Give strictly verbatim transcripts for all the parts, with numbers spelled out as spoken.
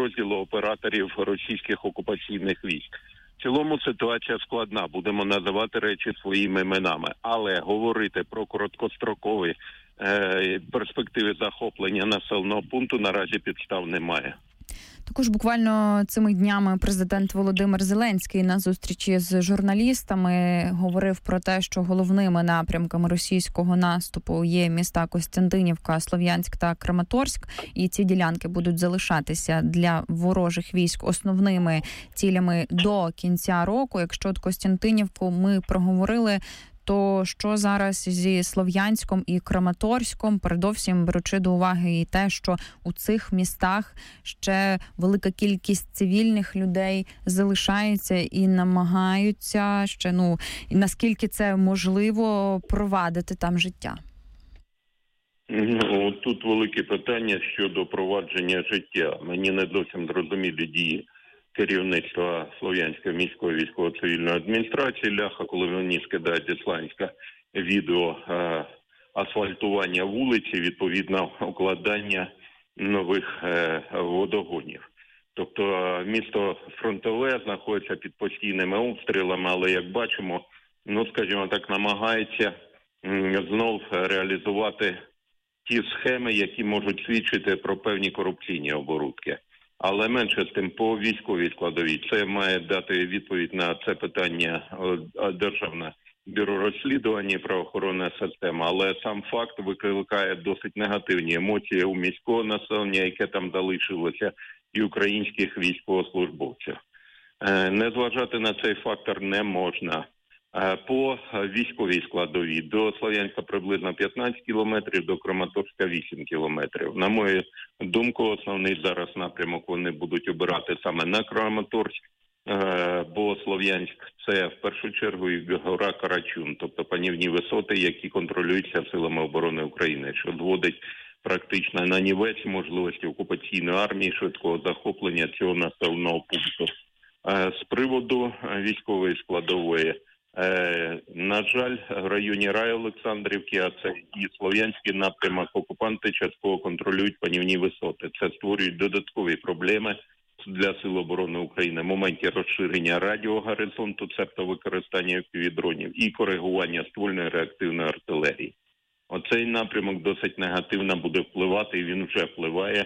підрозділу операторів російських окупаційних військ. В цілому ситуація складна, будемо називати речі своїми іменами, але говорити про короткострокові е, перспективи захоплення населеного пункту наразі підстав немає. Також буквально цими днями президент Володимир Зеленський на зустрічі з журналістами говорив про те, що головними напрямками російського наступу є міста Костянтинівка, Слов'янськ та Краматорськ, і ці ділянки будуть залишатися для ворожих військ основними цілями до кінця року. Якщо от Костянтинівку ми проговорили, то що зараз зі Слов'янськом і Краматорськом, передовсім беручи до уваги і те, що у цих містах ще велика кількість цивільних людей залишається і намагаються ще, ну, наскільки це можливо, провадити там життя? Ну, тут велике питання щодо провадження життя. Мені не зовсім зрозумілі дії керівництва Слов'янської міської військово-цивільної адміністрації Ляха, коли вони скидають зі Слов'янська відео е, асфальтування вулиці, відповідно укладання нових е, водогонів. Тобто е, місто фронтове знаходиться під постійними обстрілами, але, як бачимо, ну, скажімо так, намагається м, знов реалізувати ті схеми, які можуть свідчити про певні корупційні оборудки. Але менше з тим, по військовій складовій, це має дати відповідь на це питання Державне бюро розслідувань і правоохоронна система. Але сам факт викликає досить негативні емоції у міського населення, яке там залишилося, і українських військовослужбовців. Не зважати на цей фактор не можна. По військовій складовій до Слов'янська приблизно п'ятнадцять кілометрів, до Краматорська вісім кілометрів. На мою думку, основний зараз напрямок вони будуть обирати саме на Краматорськ, бо Слов'янськ – це в першу чергу і гора Карачун, тобто панівні висоти, які контролюються Силами оборони України, що зводить практично на нівець можливості окупаційної армії швидкого захоплення цього населеного пункту. З приводу військової складової, Е, на жаль, в районі Райолександрівки, а це і Слов'янський напрямок, окупанти частково контролюють панівні висоти. Це створюють додаткові проблеми для Сил оборони України в моменті розширення радіогоризонту, цебто використання півдронів, і коригування ствольної реактивної артилерії. Оцей напрямок досить негативно буде впливати, і він вже впливає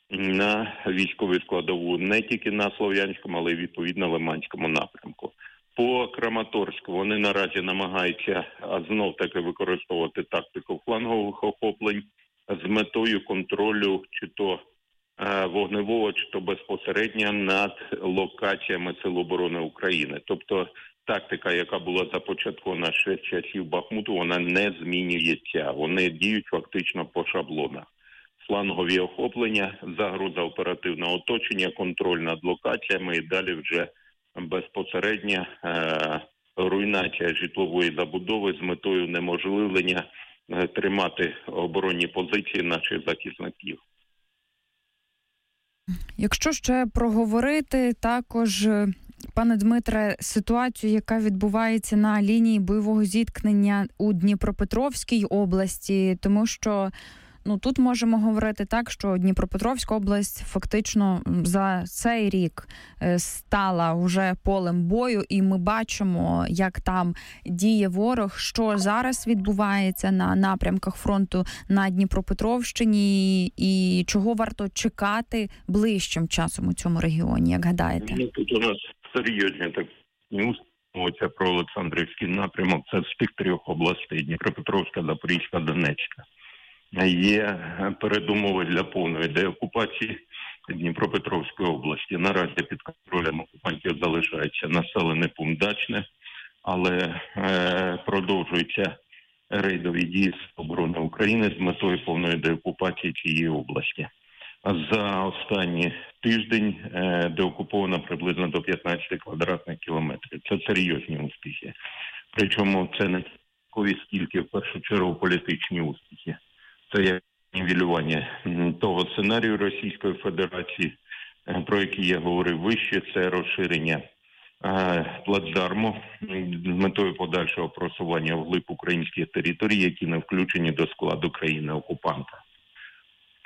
на військову складову не тільки на Слов'янському, але й відповідно Лиманському напрямку. По Краматорську вони наразі намагаються знов-таки використовувати тактику флангових охоплень з метою контролю чи то е, вогневого, чи то безпосередньо над локаціями Сил оборони України. Тобто тактика, яка була започаткована ще з часів Бахмуту, вона не змінюється. Вони діють фактично по шаблонах. Флангові охоплення, загроза оперативного оточення, контроль над локаціями і далі вже безпосередня е, руйнація житлової забудови з метою унеможливлення е, тримати оборонні позиції наших захисників. Якщо ще проговорити також, пане Дмитре, ситуацію, яка відбувається на лінії бойового зіткнення у Дніпропетровській області, тому що ну, тут можемо говорити так, що Дніпропетровська область фактично за цей рік стала вже полем бою, і ми бачимо, як там діє ворог, що зараз відбувається на напрямках фронту на Дніпропетровщині, і чого варто чекати ближчим часом у цьому регіоні, як гадаєте? Ну, тут у нас серйозні так мовиться про Олександрівський напрямок. Це з тих трьох областей – Дніпропетровська, Запорізька, Донецька. Є передумови для повної деокупації Дніпропетровської області. Наразі під контролем окупантів залишається населений пункт Дачне, але е, продовжуються рейдові дії Сил оборони України з метою повної деокупації цієї області. За останній тиждень е, деокуповано приблизно до п'ятнадцять квадратних кілометрів. Це серйозні успіхи. Причому це не такові, скільки в першу чергу політичні успіхи. Це як нівелювання того сценарію Російської Федерації, про який я говорив вище, це розширення е, плацдарму з метою подальшого просування вглиб українських територій, які не включені до складу країни-окупанта.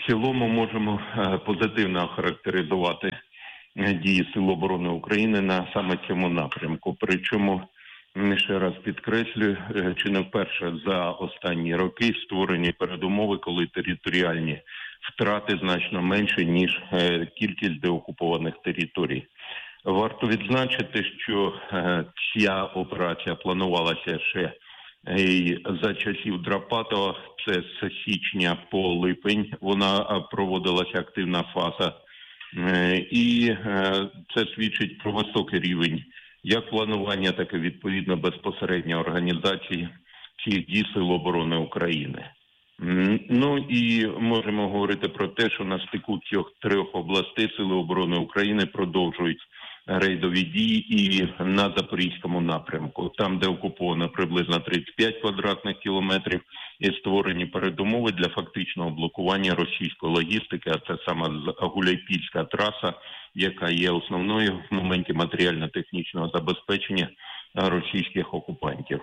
В цілому можемо позитивно охарактеризувати дії Сил оборони України на саме цьому напрямку. Причому, ще раз підкреслюю, чи не вперше за останні роки створені передумови, коли територіальні втрати значно менше, ніж кількість деокупованих територій. Варто відзначити, що ця операція планувалася ще і за часів Драпатова, це з січня по липень, вона проводилася активна фаза. І це свідчить про високий рівень як планування, так і відповідно безпосередньо організації цих дій Сил оборони України. Ну і можемо говорити про те, що на стику цих трьох областей Сили оборони України продовжують рейдові дії і на Запорізькому напрямку, там, де окуповано приблизно тридцять п'ять квадратних кілометрів і створені передумови для фактичного блокування російської логістики, а це саме Гуляйпільська траса, яка є основною в моменті матеріально-технічного забезпечення російських окупантів.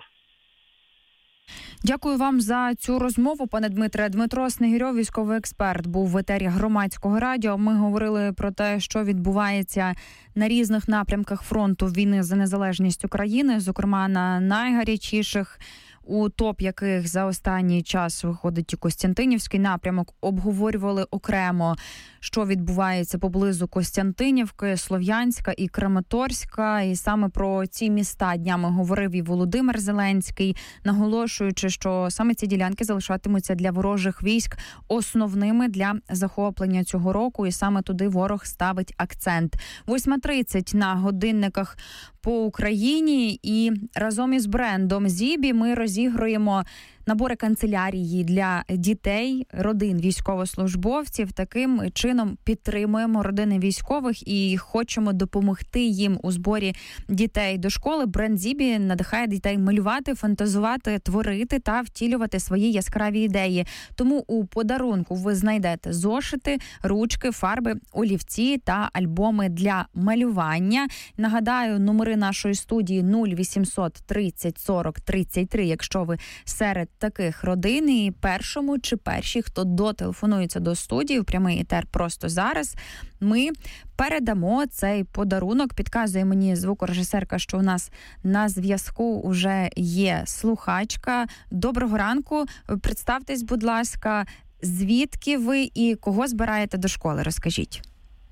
Дякую вам за цю розмову, пане Дмитре. Дмитро Снегирьов, військовий експерт, був в етері Громадського радіо. Ми говорили про те, що відбувається на різних напрямках фронту війни за незалежність України, зокрема на найгарячіших, у топ яких за останній час виходить і Костянтинівський напрямок. Обговорювали окремо, що відбувається поблизу Костянтинівки, Слов'янська і Краматорська. І саме про ці міста днями говорив і Володимир Зеленський, наголошуючи, що саме ці ділянки залишатимуться для ворожих військ основними для захоплення цього року. І саме туди ворог ставить акцент. восьма тридцять на годинниках по Україні, і разом із брендом Зібі ми розігруємо набори канцелярії для дітей, родин військовослужбовців. Таким чином підтримуємо родини військових і хочемо допомогти їм у зборі дітей до школи. Бренд Зібі надихає дітей малювати, фантазувати, творити та втілювати свої яскраві ідеї. Тому у подарунку ви знайдете зошити, ручки, фарби, олівці та альбоми для малювання. Нагадаю, номери нашої студії нуль вісімсот тридцять сорок тридцять три, якщо ви серед таких родин, і першому чи перші, хто дотелефонується до студії в прямий етер просто зараз, ми передамо цей подарунок. Підказує мені звукорежисерка, що у нас на зв'язку вже є слухачка. Доброго ранку. Представтесь, будь ласка, звідки ви і кого збираєте до школи? Розкажіть.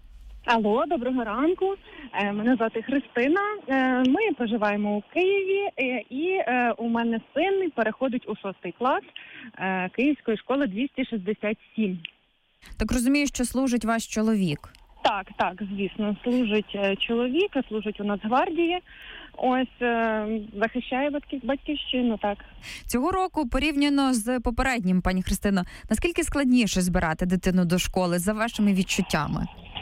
Алло, доброго ранку. Мене звати Христина. Ми проживаємо у Києві, і у мене син переходить у шостий клас Київської школи двісті шістдесят сім. Так розумію, що служить ваш чоловік? Так, так, звісно. Служить чоловік, служить у Нацгвардії. Ось, захищає батьків, батьківщину, так. Цього року, порівняно з попереднім, пані Христино, наскільки складніше збирати дитину до школи, за вашими відчуттями?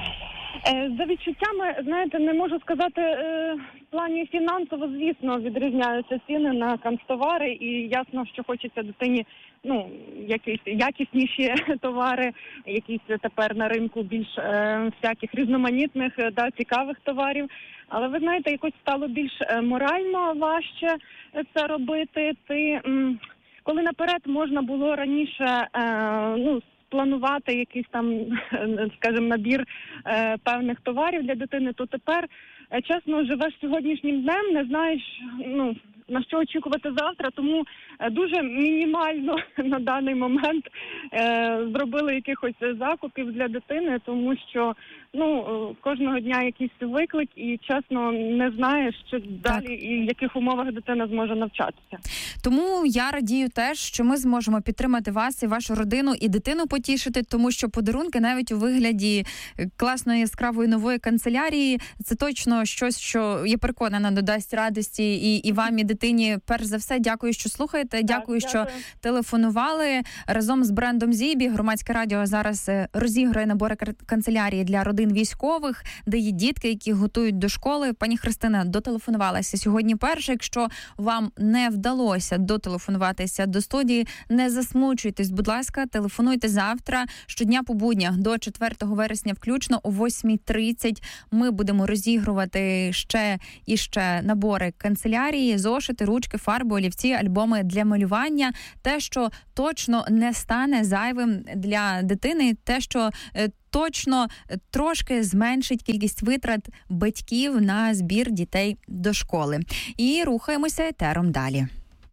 За відчуттями, знаєте, не можу сказати, в плані фінансово, звісно, відрізняються ціни на канцтовари, і ясно, що хочеться дитині, ну, якісь якісніші товари, якісь тепер на ринку більш е, всяких різноманітних, да, цікавих товарів. Але, ви знаєте, якось стало більш морально важче це робити. Ти, м, коли наперед можна було раніше, е, ну, планувати якийсь там, скажімо, набір е, певних товарів для дитини, то тепер, е, чесно, живеш сьогоднішнім днем, не знаєш, ну, на що очікувати завтра, тому е, дуже мінімально на даний момент е, зробили якихось закупів для дитини, тому що, ну, е, кожного дня якийсь виклик і, чесно, не знаєш, чи далі і в яких умовах дитина зможе навчатися. Тому я радію теж, що ми зможемо підтримати вас і вашу родину, і дитину потішити, тому що подарунки навіть у вигляді класної яскравої нової канцелярії – це точно щось, що, я переконана, додасть радості і, і вам, і дитині. Перш за все, дякую, що слухаєте, так, дякую, дякую, що телефонували. Разом з брендом Зібі Громадське радіо зараз розігрує набори канцелярії для родин військових, де є дітки, які готують до школи. Пані Христина дотелефонувалася сьогодні перше. Якщо вам не вдалося дотелефонуватися до студії, не засмучуйтесь, будь ласка, телефонуйте завтра, щодня по буднях до четвертого вересня включно о восьмій тридцять. Ми будемо розігрувати ще і ще набори канцелярії, зошити, зошити, ручки, фарби, олівці, альбоми для малювання. Те, що точно не стане зайвим для дитини, те, що е, точно трошки зменшить кількість витрат батьків на збір дітей до школи. І рухаємося етером далі.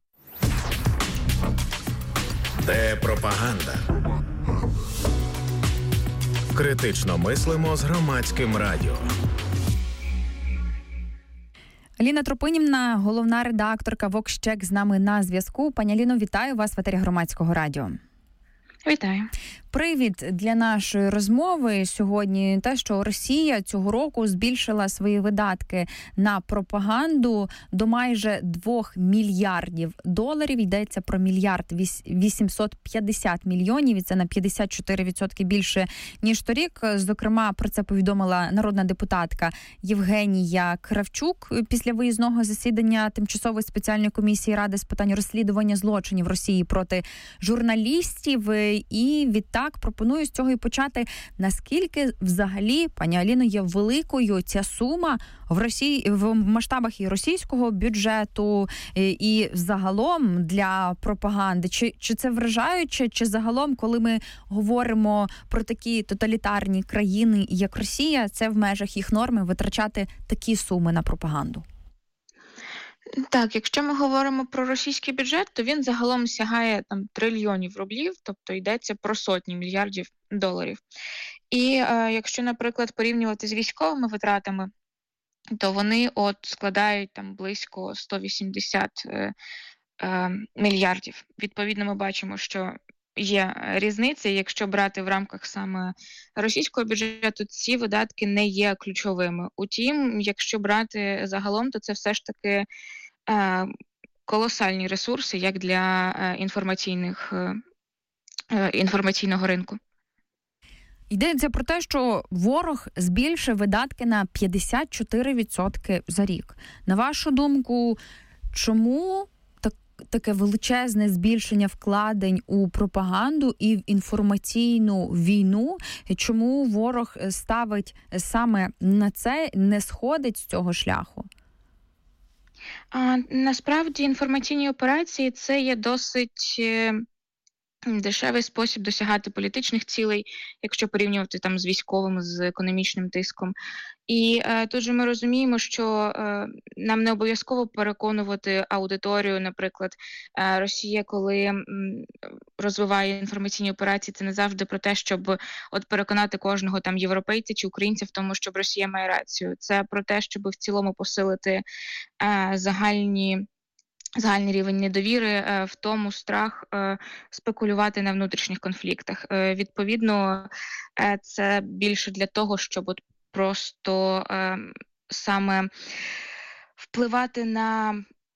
Де пропаганда? Критично мислимо з Громадським радіо. Аліна Тропинівна, головна редакторка «Вокс-Чек» з нами на зв'язку. Пані Аліно, вітаю вас в етері Громадського радіо. Вітаю. Привід для нашої розмови сьогодні те, що Росія цього року збільшила свої видатки на пропаганду до майже двох мільярдів доларів. Йдеться про мільярд вісімсот п'ятдесят мільйонів, і це на п'ятдесят чотири відсотки більше, ніж торік. Зокрема, про це повідомила народна депутатка Євгенія Кравчук після виїзного засідання Тимчасової спеціальної комісії Ради з питань розслідування злочинів Росії проти журналістів. І відтак пропоную з цього і почати. Наскільки взагалі, пані Аліно, є великою ця сума в Росії, в масштабах і російського бюджету, і загалом для пропаганди? Чи, чи це вражаюче, чи загалом, коли ми говоримо про такі тоталітарні країни, як Росія, це в межах їх норми витрачати такі суми на пропаганду? Так, якщо ми говоримо про російський бюджет, то він загалом сягає там трильйонів рублів, тобто йдеться про сотні мільярдів доларів. І е, якщо, наприклад, порівнювати з військовими витратами, то вони от складають там близько сто вісімдесят е, е, мільярдів. Відповідно, ми бачимо, що є різниця. Якщо брати в рамках саме російського бюджету, ці видатки не є ключовими. Утім, якщо брати загалом, то це все ж таки е, колосальні ресурси, як для е, інформаційних, е, інформаційного ринку. Йдеться про те, що ворог збільшив видатки на п'ятдесят чотири відсотки за рік. На вашу думку, чому таке величезне збільшення вкладень у пропаганду і в інформаційну війну? Чому ворог ставить саме на це, не сходить з цього шляху? А, насправді інформаційні операції – це є досить дешевий спосіб досягати політичних цілей, якщо порівнювати там з військовим, з економічним тиском. І е, тут же ми розуміємо, що е, нам не обов'язково переконувати аудиторію, наприклад, е, Росія, коли м, розвиває інформаційні операції, це не завжди про те, щоб от переконати кожного там європейця чи українця в тому, щоб Росія має рацію. Це про те, щоб в цілому посилити е, загальні загальний рівень недовіри, е, в тому страх е, спекулювати на внутрішніх конфліктах. Е, відповідно, е, це більше для того, щоб от просто е, саме впливати на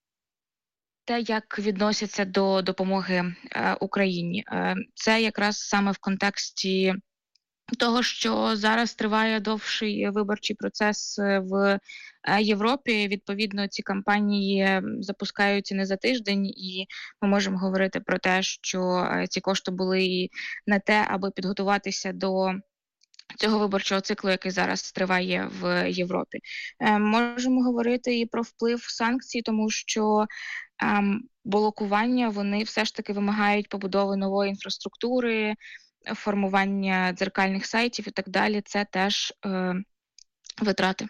те, як відносяться до допомоги е, Україні. Е, це якраз саме в контексті того, що зараз триває довший виборчий процес в Європі. Відповідно, ці кампанії запускаються не за тиждень, і ми можемо говорити про те, що ці кошти були на те, аби підготуватися до цього виборчого циклу, який зараз триває в Європі. Можемо говорити і про вплив санкцій, тому що блокування, вони все ж таки вимагають побудови нової інфраструктури, формування дзеркальних сайтів і так далі. Це теж е, витрати.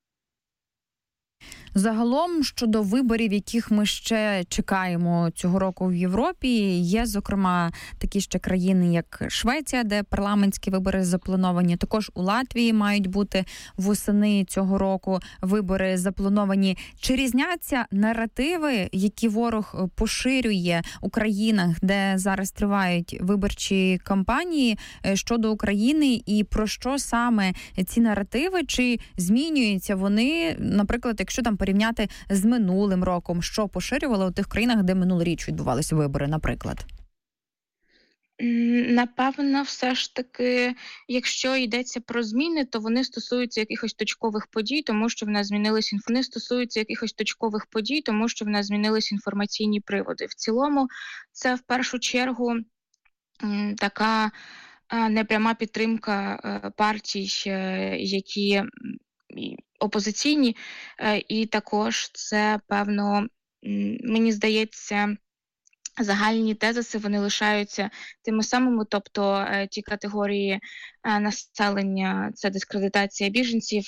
Загалом, щодо виборів, яких ми ще чекаємо цього року в Європі, є, зокрема, такі ще країни, як Швеція, де парламентські вибори заплановані. Також у Латвії мають бути восени цього року вибори заплановані. Чи різняться наративи, які ворог поширює у країнах, де зараз тривають виборчі кампанії щодо України, і про що саме ці наративи? Чи змінюються вони, наприклад, якщо там порівняти з минулим роком, що поширювали у тих країнах, де минулоріч відбувалися вибори, наприклад? Напевно, все ж таки, якщо йдеться про зміни, то вони стосуються якихось точкових подій, тому що в нас змінились вони стосуються якихось точкових подій, тому що в нас змінились інформаційні приводи. В цілому, це в першу чергу така непряма підтримка партій, які опозиційні, і також це, певно, мені здається, загальні тезиси, вони лишаються тими самими, тобто ті категорії населення, це дискредитація біженців,